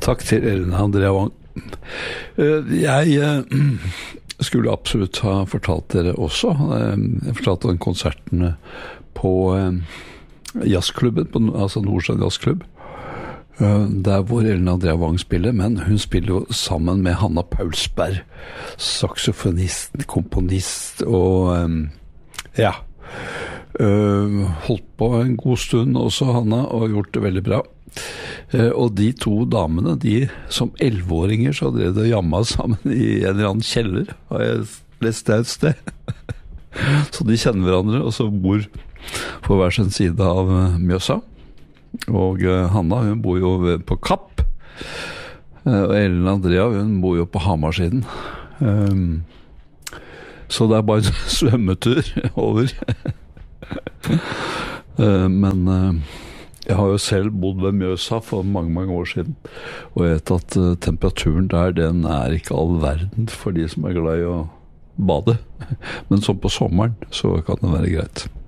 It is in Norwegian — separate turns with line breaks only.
Takk til Ellen Andrea Wang. Jeg skulle absolutt ha fortalt dere også. Jeg fortalte den konserten på jazzklubben, altså Nordstrand jazzklubb, der hvor Ellen Andrea Wang spiller, men hun spiller jo sammen med Hanna Paulsberg, saksofonist, komponist, og holdt på en god stund også, Hanna, og gjort det veldig bra. Og de to damene, de som 11-åringer så drev de og jamma sammen i en eller annen kjeller, har jeg lest det et sted. Så de kjenner hverandre, og så bor på hver sin side av Mjøsa. Og Hanna, hun bor jo på Kapp, og Ellen Andrea, hun bor jo på Hamarsiden. Så det er bare en svømmetur over. Men jeg har jo selv bodd ved Mjøsa for mange år siden, og jeg vet at temperaturen der, den er ikke all verden for de som er glad i å bade. Men sånn på sommeren, så kan det være greit.